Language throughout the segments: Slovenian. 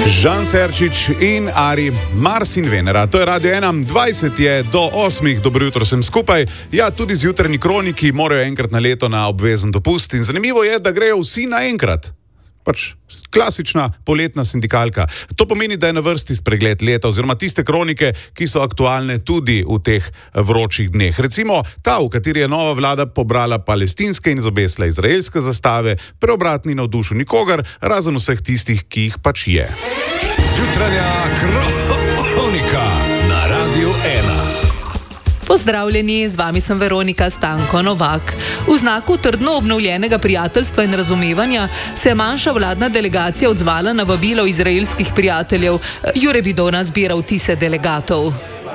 Žan Serčič in Ari, Mars in Venera. To je Radio 1, 20 je do 8, dobro jutro sem skupaj. Ja, tudi zjutrajni kroniki morajo enkrat na leto na obvezen dopust in zanimivo je, da grejo vsi naenkrat. Pač klasična poletna sindikalka. To pomeni, da je na vrsti spregled leta oziroma tiste kronike, ki so aktualne tudi v teh vročih dneh. Recimo ta, v kateri je nova vlada pobrala palestinske in izobesla izraelske zastave, preobrat ni navdušil nikogar, razen vseh tistih, ki jih pač je. Jutranja kronika na Radio 1. Pozdravljeni, z vami sem Veronika Stanko Novak. V znaku trdno obnovljenega prijateljstva in razumevanja se je manjša vladna delegacija odzvala na vabilo izraelskih prijateljev. Jure Vidona zbira vtise delegatov.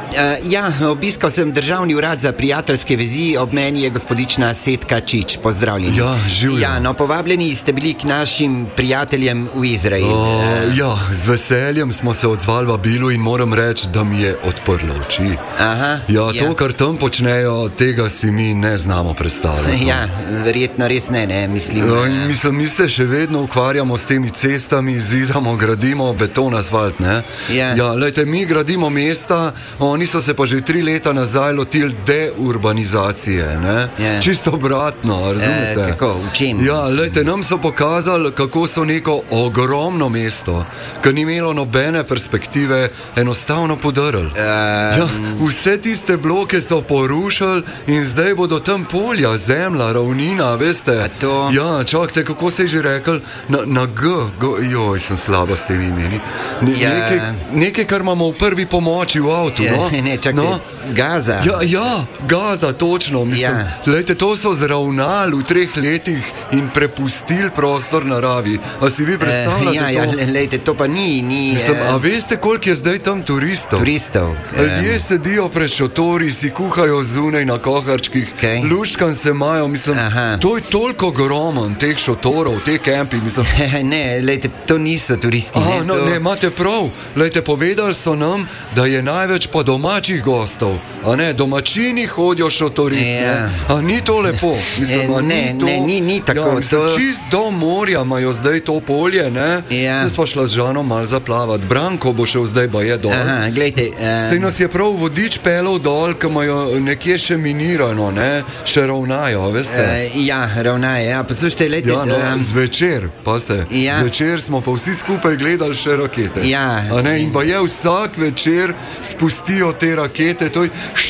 Obiskal sem Državni urad za prijateljske vezi, ob meni je gospodična Setka Čič. Pozdravljeni. Življenje. Povabljeni ste bili k našim prijateljem v Izrael. Z veseljem smo se odzvali vabilu in moram reči, da mi je odprlo oči. To, kar tam počnejo, tega si mi ne znamo predstavljati. Verjetno res ne, mislim. Mi se še vedno ukvarjamo s temi cestami, zidamo, gradimo beton, asfalt, ne? Lejte, mi gradimo mesta, oni so se pa že 3 leta nazaj lotili deurbanizacije, ne? Čisto obratno, razumete? Kako, v čem? Lejte, nam so pokazali, kako so neko ogromno mesto, ki ni imelo nobene perspektive, enostavno podarili. Vse tiste bloke so porušili in zdaj bodo tam polja, zemlja, ravnina, veste? Čakajte, kako se je že rekel? Na G, sem slaba s temi imeni. Nekaj, kar imamo v prvi pomoči v avtu, no? Gaza. Gaza, točno, mislim. Lejte, to so zravnali v 3 letih in prepustili prostor naravi. A si vi predstavljate to? Lejte, to pa ni. A veste, koliko je zdaj tam turistov? Ljudje sedijo pred šotori, si kuhajo zunaj na koharčkih, luščkan se imajo, mislim, to je toliko ogromen, teh šotorov, teh kempi, mislim. Ne, lejte, to niso turisti. Ne, imate prav. Lejte, povedali so nam, da je največ pa domačih gostov, a ne, domačini hodijo šotoriti. A ni to lepo? Mislim, ni tako. Čist do morja imajo zdaj to polje, ne? Se sva šla z Žanom malo zaplavati. Branko bo šel zdaj baje dol. Sej nas je prav vodič pelov dol, ki imajo nekje še minirano, ne? Še ravnajo, veste? Ravnajo, poslušajte, lejte. Zvečer, pazite, zvečer smo pa vsi skupaj gledali še rakete. A ne, in baje vsak večer spustijo te rakete, to je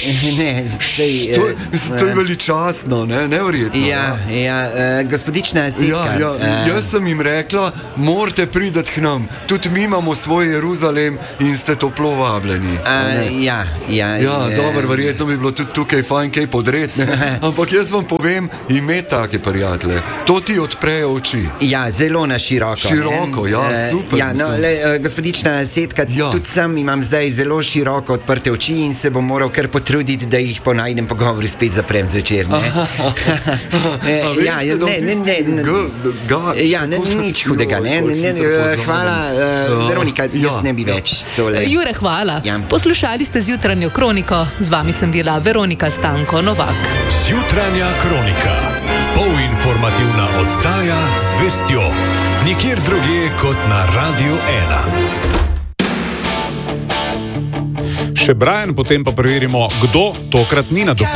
to je veličastno, neverjetno. Gospodična Setka. Jaz sem jim rekla, morate priti k nam, tudi mi imamo svoj Jeruzalem in ste toplo vabljeni. Dobro, verjetno bi bilo tudi tukaj fajn kaj podreti, ampak jaz vam povem, imeti take prijatelje, to ti odprejo oči. Zelo na široko. Super. Gospodična Setka, tudi sam imam zdaj zelo široko odprte oči in se bom moral kar potruditi, da jih po najnem pogovoru spet zaprem zvečer. Nič hudega. Hvala, Veronika, jaz ne bi več tole. Jure, hvala. Poslušali ste zjutranjo kroniko, z vami sem bila Veronika Stanko Novak. Zjutranja kronika, polinformativna oddaja z vestjo, nikjer drugje kot na Radio 1. Še Brian, potem pa preverimo, kdo tokrat ni na dopustu.